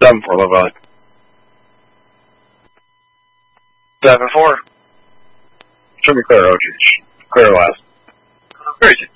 7-4, low valley. 7-4. Should be clear, OG. Clear last. Crazy.